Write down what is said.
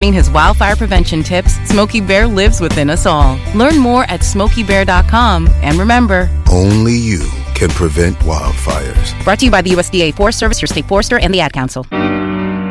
Sharing his wildfire prevention tips, Smokey Bear lives within us all. Learn more at SmokeyBear.com. And remember, only you can prevent wildfires. Brought to you by the USDA Forest Service, your state forester, and the Ad Council.